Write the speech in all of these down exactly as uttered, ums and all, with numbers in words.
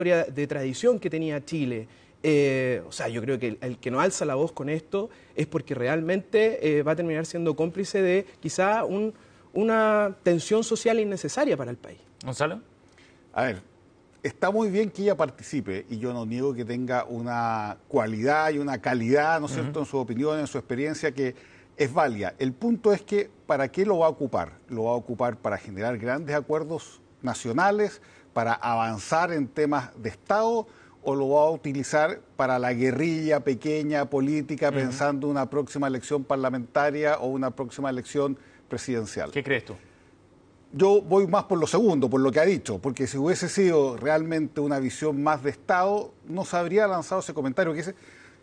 de tradición que tenía Chile. Eh, o sea, yo creo que el, el que no alza la voz con esto es porque realmente eh, va a terminar siendo cómplice de quizá un, una tensión social innecesaria para el país. ¿Gonzalo? A ver, está muy bien que ella participe y yo no niego que tenga una cualidad y una calidad, ¿no es cierto?, uh-huh. en su opinión, en su experiencia, que es válida. El punto es que, ¿para qué lo va a ocupar? Lo va a ocupar para generar grandes acuerdos nacionales, para avanzar en temas de Estado, o lo va a utilizar para la guerrilla pequeña política, uh-huh. pensando una próxima elección parlamentaria o una próxima elección presidencial. ¿Qué crees tú? Yo voy más por lo segundo, por lo que ha dicho, porque si hubiese sido realmente una visión más de Estado, no se habría lanzado ese comentario. Que ese...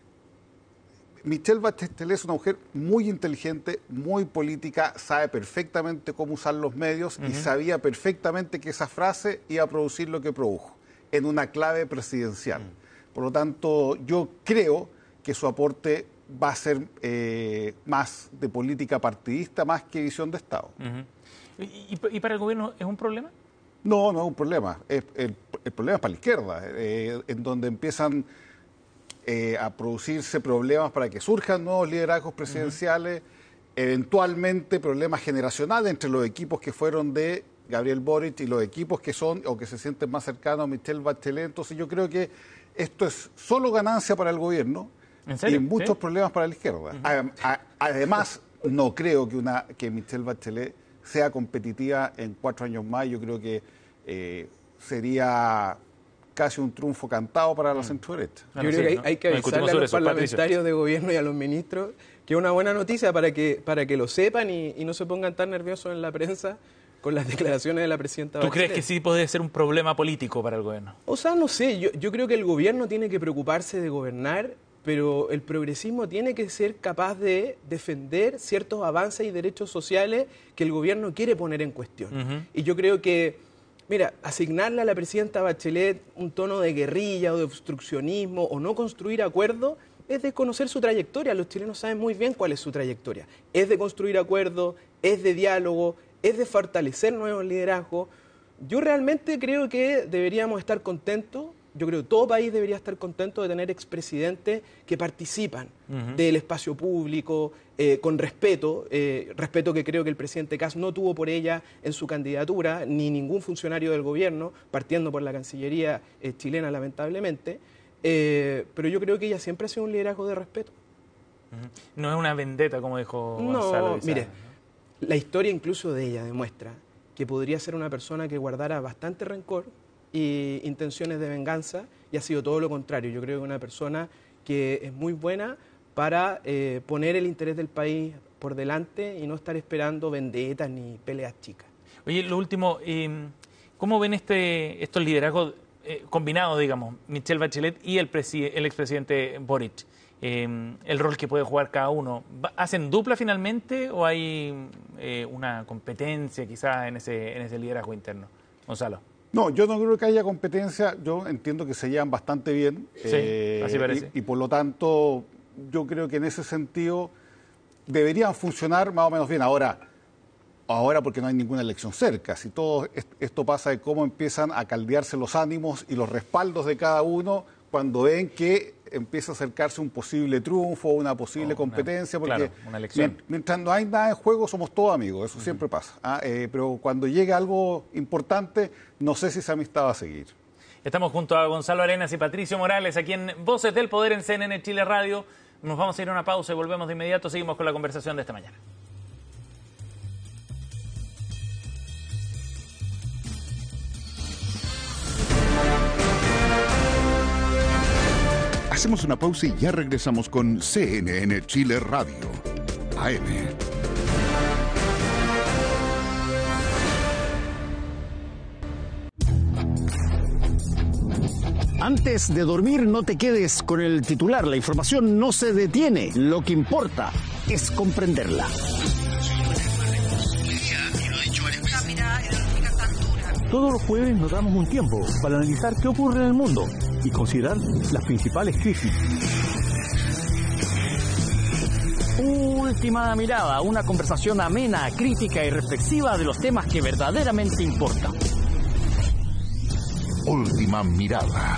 Michelle Bachelet es una mujer muy inteligente, muy política, sabe perfectamente cómo usar los medios uh-huh. y sabía perfectamente que esa frase iba a producir lo que produjo, en una clave presidencial. Uh-huh. Por lo tanto, yo creo que su aporte va a ser eh, más de política partidista, más que visión de Estado. Uh-huh. ¿Y, ¿Y para el gobierno es un problema? No, no es un problema. Es, el, el problema es para la izquierda, eh, en donde empiezan eh, a producirse problemas para que surjan nuevos liderazgos presidenciales, uh-huh. eventualmente problemas generacionales entre los equipos que fueron de Gabriel Boric y los equipos que son o que se sienten más cercanos a Michelle Bachelet. Entonces yo creo que esto es solo ganancia para el gobierno ¿En serio? y muchos ¿Sí? problemas para la izquierda. Uh-huh. a, a, además, no creo que, una, que Michelle Bachelet sea competitiva en cuatro años más. Yo creo que eh, sería casi un triunfo cantado para la centro-derecha. Yo creo que hay, hay que avisarle a los parlamentarios de gobierno y a los ministros que es una buena noticia para que, para que lo sepan y, y no se pongan tan nerviosos en la prensa con las declaraciones de la presidenta Bachelet. ¿Tú crees que sí puede ser un problema político para el gobierno? O sea, no sé, yo, yo creo que el gobierno tiene que preocuparse de gobernar, pero el progresismo tiene que ser capaz de defender ciertos avances y derechos sociales que el gobierno quiere poner en cuestión. Uh-huh. Y yo creo que, mira, asignarle a la presidenta Bachelet un tono de guerrilla o de obstruccionismo o no construir acuerdos es desconocer su trayectoria. Los chilenos saben muy bien cuál es su trayectoria. Es de construir acuerdos, es de diálogo, es de fortalecer nuevos liderazgos. Yo realmente creo que deberíamos estar contentos. Yo creo que todo país debería estar contento de tener expresidentes que participan uh-huh. del espacio público eh, con respeto, eh, respeto que creo que el presidente Kast no tuvo por ella en su candidatura, ni ningún funcionario del gobierno, partiendo por la Cancillería eh, chilena, lamentablemente, eh, pero yo creo que ella siempre ha sido un liderazgo de respeto. Uh-huh. No es una vendetta, como dijo Gonzalo. No, mire, ¿no? La historia incluso de ella demuestra que podría ser una persona que guardara bastante rencor y intenciones de venganza, y ha sido todo lo contrario. Yo creo que una persona que es muy buena para eh, poner el interés del país por delante y no estar esperando vendetas ni peleas chicas. Oye, lo último, eh, ¿cómo ven este estos liderazgos eh, combinados, digamos, Michelle Bachelet y el, presi- el expresidente Boric? Eh, el rol que puede jugar cada uno. ¿Hacen dupla finalmente o hay eh, una competencia quizás en ese, en ese liderazgo interno? Gonzalo. No, yo no creo que haya competencia. Yo entiendo que se llevan bastante bien. Sí, eh, así parece. Y, y por lo tanto, yo creo que en ese sentido deberían funcionar más o menos bien. Ahora, ahora porque no hay ninguna elección cerca. Si todo esto pasa de cómo empiezan a caldearse los ánimos y los respaldos de cada uno cuando ven que empieza a acercarse un posible triunfo, una posible oh, competencia, una, porque claro, una elección. Mientras no hay nada en juego somos todos amigos, eso uh-huh. siempre pasa. ¿ah? Eh, pero cuando llegue algo importante, no sé si esa amistad va a seguir. Estamos junto a Gonzalo Arenas y Patricio Morales, aquí en Voces del Poder en C N N Chile Radio. Nos vamos a ir a una pausa y volvemos de inmediato. Seguimos con la conversación de esta mañana. Hacemos una pausa y ya regresamos con C N N Chile Radio, A M. Antes de dormir, no te quedes con el titular. La información no se detiene. Lo que importa es comprenderla. Todos los jueves nos damos un tiempo para analizar qué ocurre en el mundo y considerar las principales crisis. Última mirada, una conversación amena, crítica y reflexiva de los temas que verdaderamente importan. Última Mirada.